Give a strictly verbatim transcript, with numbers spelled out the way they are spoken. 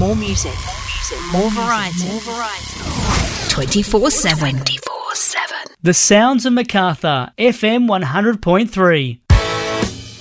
More music. More variety. More variety. twenty-four seven. twenty-four seven. The Sounds of Macarthur, F M one hundred point three.